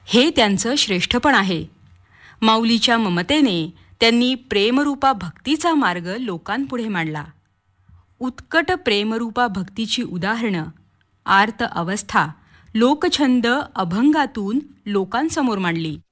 हे त्यांचं श्रेष्ठपण आहे. माऊलीच्या ममतेने त्यांनी प्रेमरूपा भक्तीचा मार्ग लोकांपुढे मांडला. उत्कट प्रेमरूपा भक्तीची उदाहरणं, आर्त अवस्था, लोकछंद अभंगातून लोकांसमोर मांडली.